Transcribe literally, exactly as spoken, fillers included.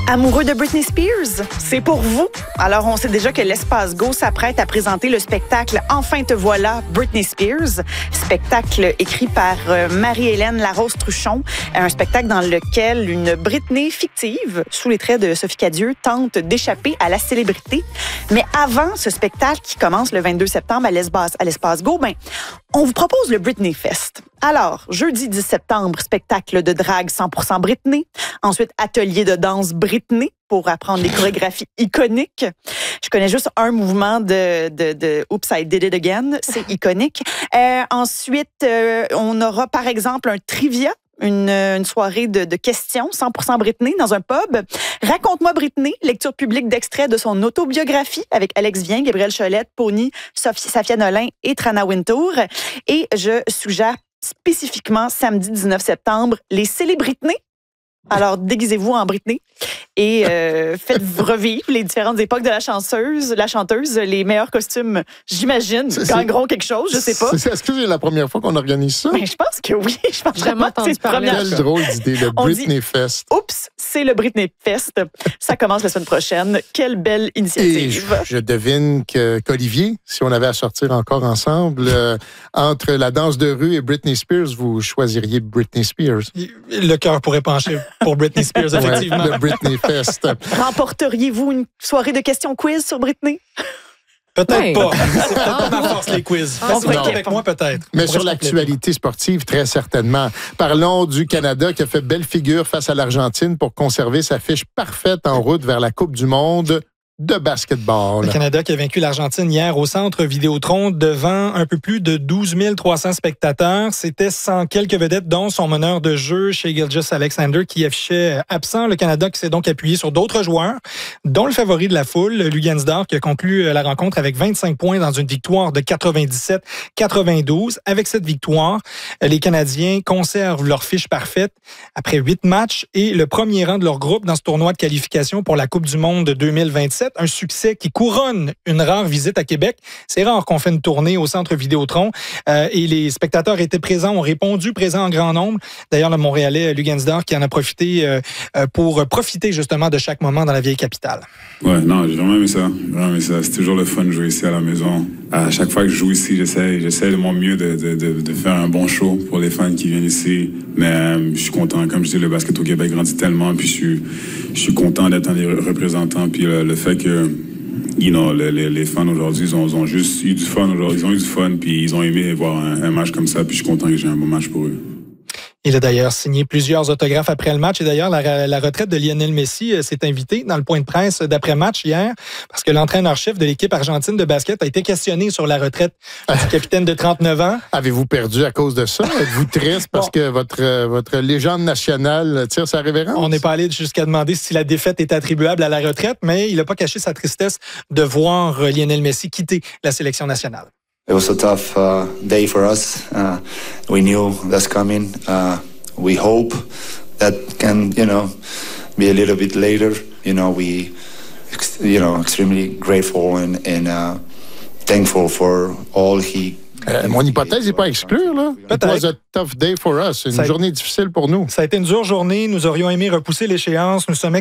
Amoureux de Britney Spears? C'est pour vous. Alors, on sait déjà que l'Espace Go s'apprête à présenter le spectacle « Enfin te voilà, Britney Spears ». Spectacle écrit par euh, Marie-Hélène Larose-Truchon. Un spectacle dans lequel une Britney fictive, sous les traits de Sophie Cadieux, tente d'échapper à la célébrité. Mais avant ce spectacle qui commence le vingt-deux septembre à l'Espace, à l'Espace Go, ben, on vous propose le Britney Fest. Alors, jeudi dix septembre, spectacle de drague cent pour cent Britney. Ensuite, atelier de danse Britney pour apprendre les chorégraphies iconiques. Je connais juste un mouvement de, de, de Oops, I Did It Again. C'est iconique. Euh, ensuite, euh, on aura par exemple un trivia. Une, une soirée de, de questions cent pour cent Britney dans un pub. Raconte-moi Britney, lecture publique d'extraits de son autobiographie avec Alex Vien, Gabrielle Cholette, Pony, Sophie, Safia Nolin et Trana Wintour. Et je suggère spécifiquement samedi dix-neuf septembre les Célébritney. Alors, déguisez-vous en Britney et euh, faites revivre les différentes époques de la chanteuse, la chanteuse, les meilleurs costumes, j'imagine, gagneront quelque chose, je sais pas. C'est, est-ce que c'est la première fois qu'on organise ça? Ben, je pense que oui. Je pense vraiment que c'est la première Quelle fois. drôle d'idée, le On Britney dit, Fest. Oups, c'est le Britney Fest. Ça commence la semaine prochaine. Quelle belle Et initiative. je, je devine que, qu'Olivier, si on avait à sortir encore ensemble, euh, entre la danse de rue et Britney Spears, vous choisiriez Britney Spears. Le cœur pourrait pencher pour Britney Spears, effectivement. Ouais, le Britney Fest. Remporteriez-vous une soirée de questions quiz sur Britney? Peut-être Ouais. pas. C'est peut-être pas ma force, les quiz. On Faites ferait ça quelque- avec moi, peut-être. Mais On sur pourrait se compléter. l'actualité sportive, très certainement. Parlons du Canada qui a fait belle figure face à l'Argentine pour conserver sa fiche parfaite en route vers la Coupe du monde de basketball. Le Canada qui a vaincu l'Argentine hier au centre Vidéotron devant un peu plus de douze mille trois cents spectateurs. C'était sans quelques vedettes, dont son meneur de jeu chez Gilgeous-Alexander qui affichait absent. Le Canada qui s'est donc appuyé sur d'autres joueurs, dont le favori de la foule, Lugansdorf, qui a conclu la rencontre avec vingt-cinq points dans une victoire de quatre-vingt-dix-sept quatre-vingt-douze. Avec cette victoire, les Canadiens conservent leur fiche parfaite après huit matchs et le premier rang de leur groupe dans ce tournoi de qualification pour la Coupe du monde deux mille vingt-sept. Un succès qui couronne une rare visite à Québec. C'est rare qu'on fait une tournée au centre Vidéotron euh, et les spectateurs étaient présents, ont répondu présents en grand nombre. D'ailleurs, le Montréalais Lugansdorf qui en a profité euh, pour profiter justement de chaque moment dans la vieille capitale. Ouais, non, j'ai vraiment aimé ça. J'ai vraiment aimé ça. C'est toujours le fun de jouer ici à la maison. À chaque fois que je joue ici, j'essaie, j'essaie de mon mieux de, de, de, de faire un bon show pour les fans qui viennent ici. Mais euh, je suis content. Comme je dis, le basket au Québec grandit tellement. Puis je suis, je suis content d'être un des représentants. Puis le, le fait que, you know, les, les, les fans aujourd'hui, ils ont, ils ont juste eu du fun aujourd'hui. Ils ont eu du fun. Puis ils ont aimé voir un, un match comme ça. Puis je suis content que j'ai un bon match pour eux. Il a d'ailleurs signé plusieurs autographes après le match. Et d'ailleurs, la, la retraite de Lionel Messi euh, s'est invitée dans le point de presse d'après-match hier parce que l'entraîneur-chef de l'équipe argentine de basket a été questionné sur la retraite du capitaine de trente-neuf ans. Avez-vous perdu à cause de ça? Êtes-vous triste parce Bon. que votre, euh, votre légende nationale tire sa révérence? On n'est pas allé jusqu'à demander si la défaite est attribuable à la retraite, mais il n'a pas caché sa tristesse de voir euh, Lionel Messi quitter la sélection nationale. It was a tough uh, day for us. Uh, we knew that's coming. Uh, we hope that can, you know, be a little bit later. You know, we, ex- you know, extremely grateful and, and uh, thankful for all he. Euh, mon hypothèse n'est pas à exclure, là. It Peut-être. was a tough day for us. Une Ça a- journée difficile pour nous. Ça a été une dure journée. Nous aurions aimé repousser l'échéance. Nous sommes